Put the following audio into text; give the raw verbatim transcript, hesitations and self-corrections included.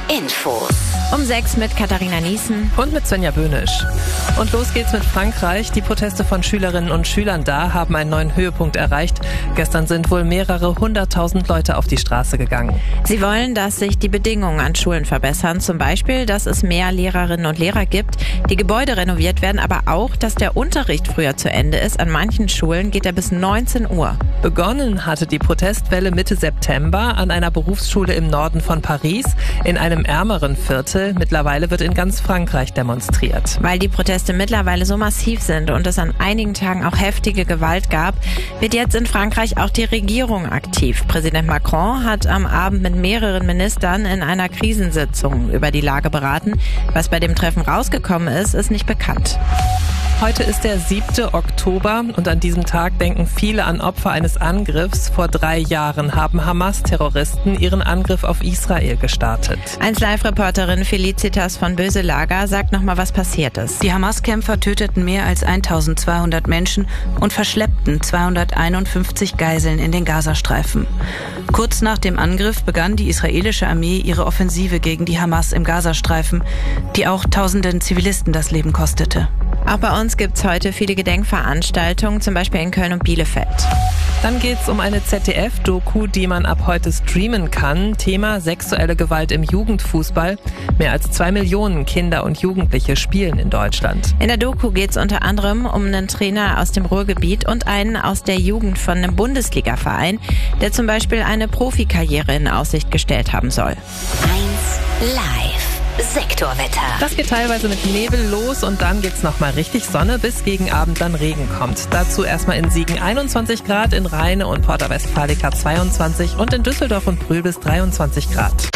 Infos. Um sechs mit Katharina Niesen und mit Svenja Böhnisch. Und los geht's mit Frankreich. Die Proteste von Schülerinnen und Schülern da haben einen neuen Höhepunkt erreicht. Gestern sind wohl mehrere hunderttausend Leute auf die Straße gegangen. Sie wollen, dass sich die Bedingungen an Schulen verbessern. Zum Beispiel, dass es mehr Lehrerinnen und Lehrer gibt, die Gebäude renoviert werden, aber auch, dass der Unterricht früher zu Ende ist. An manchen Schulen geht er bis neunzehn Uhr. Begonnen hatte die Protestwelle Mitte September an einer Berufsschule im Norden von Paris, in einem ärmeren Viertel. Mittlerweile wird in ganz Frankreich demonstriert. Weil die Proteste mittlerweile so massiv sind und es an einigen Tagen auch heftige Gewalt gab, wird jetzt in Frankreich auch die Regierung aktiv. Präsident Macron hat am Abend mit mehreren Ministern in einer Krisensitzung über die Lage beraten. Was bei dem Treffen rausgekommen ist, ist nicht bekannt. Heute ist der siebte Oktober und an diesem Tag denken viele an Opfer eines Angriffs. Vor drei Jahren haben Hamas-Terroristen ihren Angriff auf Israel gestartet. eins Live-Reporterin Felicitas von Böselager sagt nochmal, was passiert ist. Die Hamas-Kämpfer töteten mehr als eintausendzweihundert Menschen und verschleppten zweihunderteinundfünfzig Geiseln in den Gazastreifen. Kurz nach dem Angriff begann die israelische Armee ihre Offensive gegen die Hamas im Gazastreifen, die auch tausenden Zivilisten das Leben kostete. Auch bei uns gibt's heute viele Gedenkveranstaltungen, zum Beispiel in Köln und Bielefeld. Dann geht's um eine Z D F-Doku, die man ab heute streamen kann. Thema sexuelle Gewalt im Jugendfußball. Mehr als zwei Millionen Kinder und Jugendliche spielen in Deutschland. In der Doku geht's unter anderem um einen Trainer aus dem Ruhrgebiet und einen aus der Jugend von einem Bundesliga-Verein, der zum Beispiel eine Profikarriere in Aussicht gestellt haben soll. eins Live. Sektorwetter. Das geht teilweise mit Nebel los und dann gibt's nochmal richtig Sonne, bis gegen Abend dann Regen kommt. Dazu erstmal in Siegen einundzwanzig Grad, in Rheine und Porta Westfalica zweiundzwanzig und in Düsseldorf und Brühl bis dreiundzwanzig Grad.